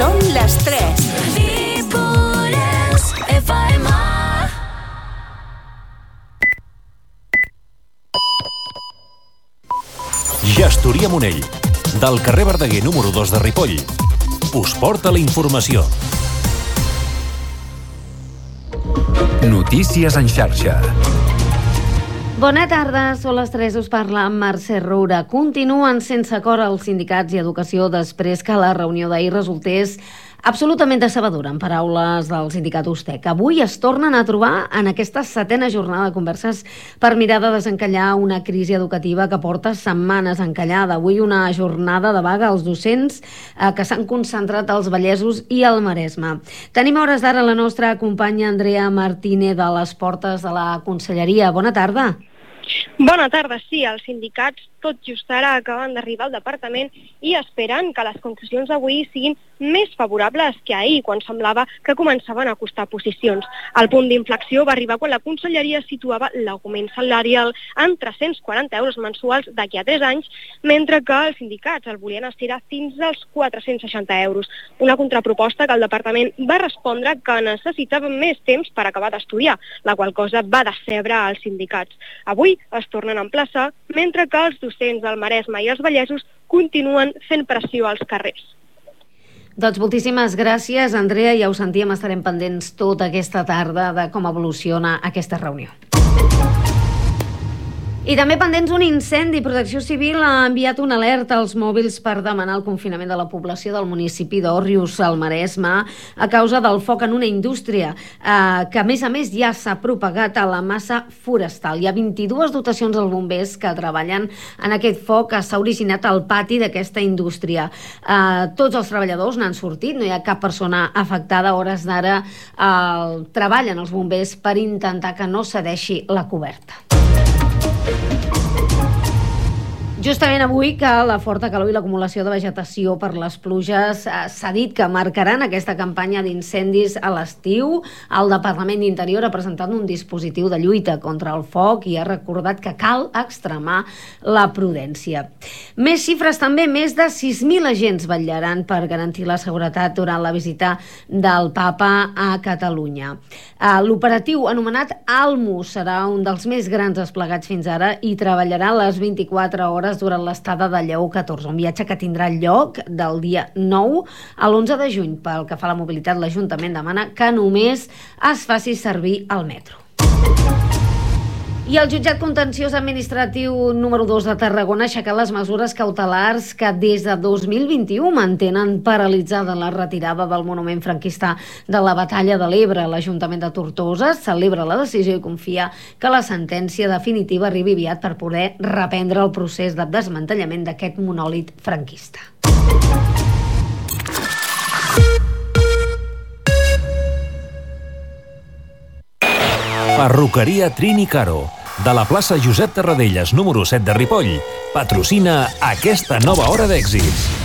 Són les 3. Gestoria Monell, del carrer Verdaguer número 2 de Ripoll, us porta la informació. Notícies en xarxa. Bona tarda, són les 3, us parla Mercè Roura. Continuen sense acord els sindicats i educació després que la reunió d'ahir resultés absolutament decebedora, en paraules del sindicat USTEC. Avui es tornen a trobar en aquesta 7a jornada de converses per mirar de desencallar una crisi educativa que porta setmanes encallada. Avui una jornada de vaga als docents que s'han concentrat als Vallesos i al Maresme. Tenim a hores d'ara la nostra companya Andrea Martínez a les portes de la Conselleria. Bona tarda. Bona tarda, sí. Els sindicats tot just ara acaben d'arribar al departament i esperen que les conclusions d'avui siguin més favorables que ahir, quan semblava que començaven a costar posicions. El punt d'inflexió va arribar quan la Conselleria situava l'augment salarial en 340 euros mensuals d'aquí a 3 anys, mentre que els sindicats el volien estirar fins als 460 euros. Una contraproposta que el departament va respondre que necessitava més temps per acabar d'estudiar, la qual cosa va decebre als sindicats. Avui es tornen a emplaçar, mentre que els docents del Maresme i els Vallesos continuen fent pressió als carrers. Doncs moltíssimes gràcies, Andrea. Ja ho sentíem, estarem pendents tota aquesta tarda de com evoluciona aquesta reunió. I també pendents un incendi. Protecció Civil ha enviat una alerta als mòbils per demanar el confinament de la població del municipi d'Òrrius, al Maresme, a causa del foc en una indústria que, a més, ja s'ha propagat a la massa forestal. Hi ha 22 dotacions dels bombers que treballen en aquest foc que s'ha originat al pati d'aquesta indústria. Tots els treballadors n'han sortit, no hi ha cap persona afectada. A hores d'ara treballen els bombers per intentar que no cedeixi la coberta. Justament avui que la forta calor i l'acumulació de vegetació per les pluges s'ha dit que marcaran aquesta campanya d'incendis a l'estiu. El Departament d'Interior ha presentat un dispositiu de lluita contra el foc i ha recordat que cal extremar la prudència. Més xifres també, més de 6.000 agents vetllaran per garantir la seguretat durant la visita del Papa a Catalunya. L'operatiu anomenat Almus serà un dels més grans desplegats fins ara i treballarà les 24 hores durant l'estada de Lleó XIV, un viatge que tindrà lloc del dia 9 a l'11 de juny. Pel que fa a la mobilitat, l'Ajuntament demana que només es faci servir el metro. I el jutjat contenciós administratiu número 2 de Tarragona ha aixecat les mesures cautelars que des de 2021 mantenen paralitzada la retirada del monument franquista de la Batalla de l'Ebre. L'Ajuntament de Tortosa celebra la decisió i confia que la sentència definitiva arribi aviat per poder reprendre el procés de desmantellament d'aquest monòlit franquista. Perruqueria Trini Caro, de la plaça Josep Tarradellas número 7 de Ripoll, patrocina aquesta nova hora d'èxits.